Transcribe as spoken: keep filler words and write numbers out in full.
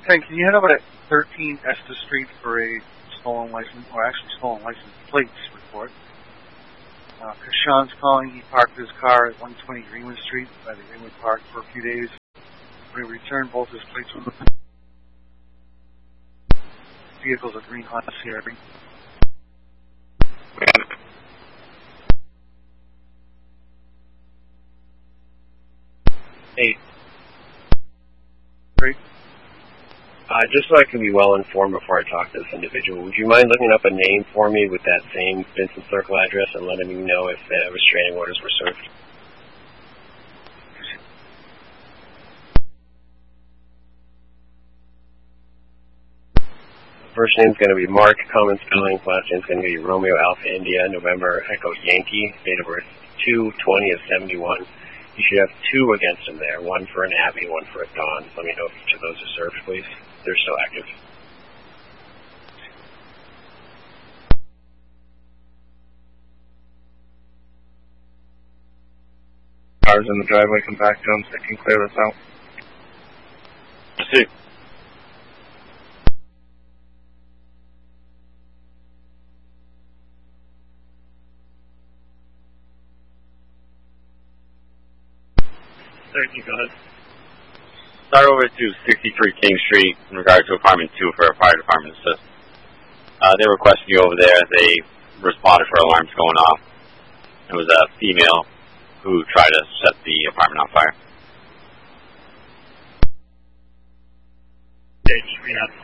Ken, can you head over to thirteen Esther Street for a stolen license, or actually stolen license plates report? Uh, Kashan's calling. He parked his car at one twenty Greenwood Street by the Greenwood Park for a few days. When he returned, both his plates were vehicles a green Honda C R V. Hey. Great. Uh, just so I can be well informed before I talk to this individual, would you mind looking up a name for me with that same Vincent Circle address and letting me know if uh, restraining orders were served? First name's going to be Mark, common spelling. Last name's going to be Romeo Alpha India, November Echo Yankee, date of birth two twenty of seventy-one. You should have two against him there, one for an Abby, one for a Dawn. Let me know if each of those are served, please. They're still active. Cars in the driveway, come back to him so they can clear this out. See. Thank you, go ahead. Start over to sixty-three King Street in regard to apartment two for a fire department assist. Uh, they requested you over there. They responded for alarms going off. It was a female who tried to set the apartment on fire. Stage three,